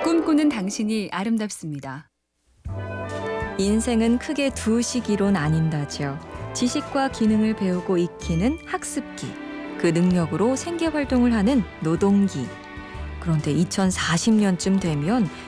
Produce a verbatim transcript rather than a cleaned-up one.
꿈꾸는 당신이 아름답습니다. 인생은 크게 두 시기로 나뉜다죠. 지식과 기능을 배우고 익히는 학습기, 그 능력으로 생계 활동을 하는 노동기. 그런데 이천사십 년쯤 되면